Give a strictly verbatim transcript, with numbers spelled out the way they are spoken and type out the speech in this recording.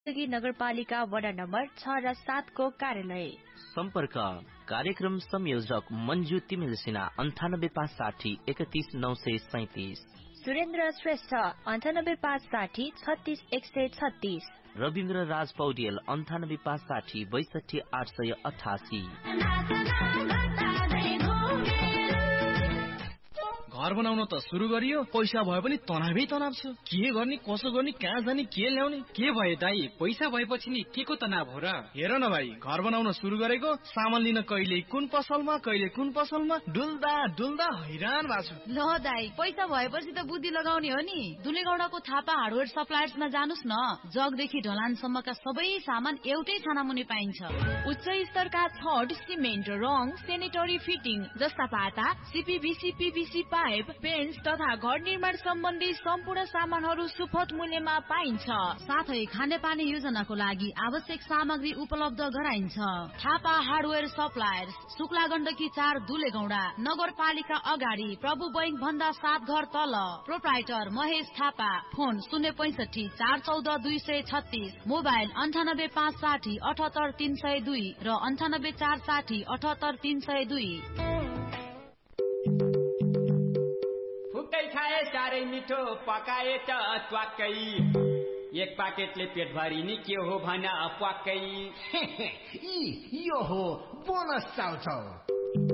नगरपालिका वडा नम्बर छ र सात को कार्यालय। सम्पर्क कार्यक्रम संयोजक मन्जु तिमिल सिन्हा अन्ठानब्बे पाँच साठी एकतीस नौ सय सैतिस। सुरेन्द्र श्रेष्ठ अन्ठानब्बे पाँच साठी छत्तीस एक सय छत्तीस। रविन्द्र राज पौडेल अन्ठानब्बे पाँच साठी बैसठी आठ सय अठासी। घर बनाउन त सुरु गरियो, पैसा भए पनि तनावै तनाव छ। के गर्ने, कसो गर्ने, कहाँ जाने, के ल्याउने? के भयो दाई, पैसा भएपछि नि के को तनाव हो र? हेर न भाइ, घर बनाउन सुरु गरेको, सामान लिन कहिले कुन पसलमा कहिले कुन पसलमा डुल्दा डुल्दा हैरान भएको छु। ल दाई, पैसा भएपछि त बुद्धि लगाउने हो नि। दुलेगौडाको थापा हार्डवेयर सप्लायर्समा जानुस् न। जगदेखि ढलानसम्मका सबै सामान एउटै छाना मुनि पाइन्छ। उच्च स्तरका छड, सिमेन्ट, रङ, सेनेटरी फिटिङ जस्ता पाता, सीपीभीसी, पीभीसी पाइप, पेन्ट्स तथा घर निर्माण सम्बन्धी सम्पूर्ण सामानहरू सुपथ मूल्यमा पाइन्छ। साथै खानेपानी योजनाको लागि आवश्यक सामग्री उपलब्ध गराइन्छ। थापा हार्डवेयर सप्लायर्स, शुक्ला गण्डकी चार, दुलेगौडा, नगरपालिका अगाडि, प्रभु बैंक भन्दा सात घर तल। प्रोप्राइटर महेश थापा। फोन शून्य पैंसठी चार चौध दुई सय छत्तीस। मोबाइल अन्ठानब्बे पाँच साठी अठहत्तर तीन सय दुई र अन्ठानब्बे चार साठी अठहत्तर तीन सय दुई। फुकै खाए साह्रै मिठो, पकाए त ट्वाक्कै। एक पाकेटले पेट भरि नि के हो भन प्वाक्कै। यो हो बोनस चाउचाउ।